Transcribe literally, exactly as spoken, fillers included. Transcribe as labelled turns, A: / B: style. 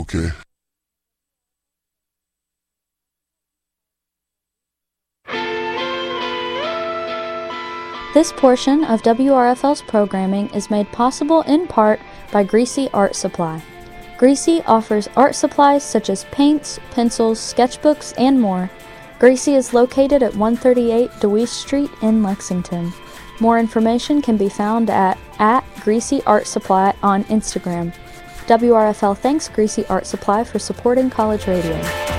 A: Okay.
B: This portion of W R F L's programming is made possible in part by Greasy Art Supply. Greasy offers art supplies such as paints, pencils, sketchbooks, and more. Greasy is located at one thirty-eight DeWeese Street in Lexington. More information can be found at, at Greasy Art Supply on Instagram. W R F L thanks Greasy Art Supply for supporting college radio.